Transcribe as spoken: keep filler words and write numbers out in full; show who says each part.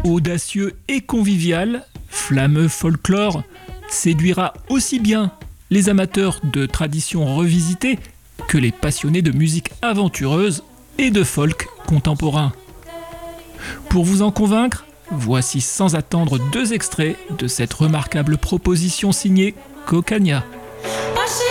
Speaker 1: Audacieux et convivial, Flammeux folklore séduira aussi bien les amateurs de traditions revisitées que les passionnés de musique aventureuse et de folk contemporain. Pour vous en convaincre, voici sans attendre deux extraits de cette remarquable proposition signée Cocania.